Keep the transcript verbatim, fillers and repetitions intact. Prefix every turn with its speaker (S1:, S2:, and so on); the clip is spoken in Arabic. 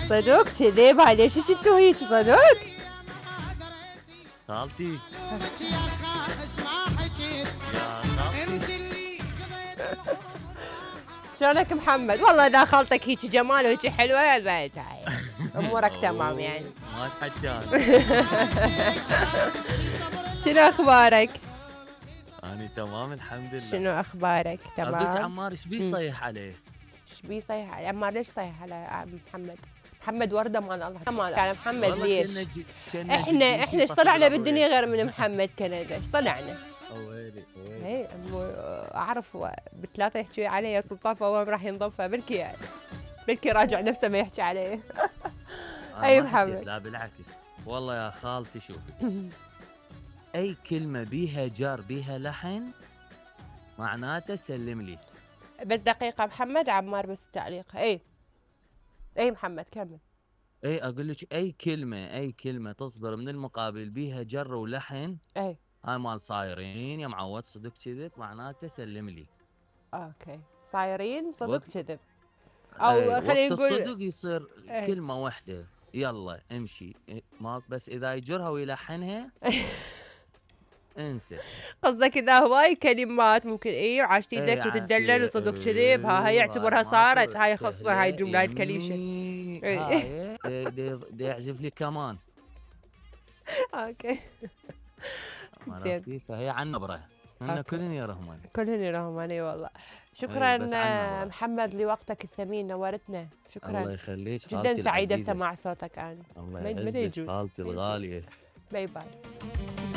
S1: صدق كذب؟ هاي ليش انتوا هيك صدق؟
S2: خالتي يا خالتي
S1: شلونك محمد؟ والله اذا خالتك هيك جمال وهيك حلوه يا البنت هاي امورك تمام يعني.
S2: ما تحكى.
S1: شنو اخبارك؟
S2: أنا تمام الحمد لله.
S1: شنو اخبارك؟ تمام.
S2: أقولك عمار ايش بيه صيح عليه؟
S1: ايش بيه صيح عليه؟ عمار ليش صيح على محمد؟ محمد ورده مال الله مال على محمد ليش؟ احنا احنا ايش طلعنا بالدنيا غير من محمد كندا؟ ايش طلعنا؟
S2: ويلي ويلي.
S1: اي اعرف بثلاثه يحكي علي يا سلطان فهو راح ينضفها بلكي بلكي راجع نفسه ما يحكي علي. اي محمد.
S2: لا بالعكس والله يا خالتي شوفي اي كلمه بيها جار بيها لحن معناته سلم لي.
S1: بس دقيقه محمد عمار بس التعليق. اي اي محمد كمل.
S2: اي اقول لك اي كلمه اي كلمه تصدر من المقابل بيها جر ولحن
S1: اي
S2: هاي مال صايرين يا معود صدق كذب معناته سلم لي.
S1: اوكي صايرين صدق
S2: وقت...
S1: كذب او خلينا نقول
S2: الصدق يصير
S1: أي.
S2: كلمه واحده يلا امشي ماك بس اذا يجرها ويلحنها انسى.
S1: قصدك اذا هواي كلمات ممكن اي وعاشت ايدك وتدلل وصدق كذب ها هي يعتبرها صارت هاي خصها هاي الجمله الكليشه.
S2: هاي دي يعزف لي كمان.
S1: اوكي
S2: عرفتي فهي عن نبره احنا كلنا يا رهمان
S1: كلنا رهمان. اي والله شكرا محمد لوقتك الثمين نورتنا. شكرا
S2: الله يخليك
S1: جدا سعيده بسماع صوتك انا.
S2: الله يعزك خالتي الغاليه.
S1: باي باي.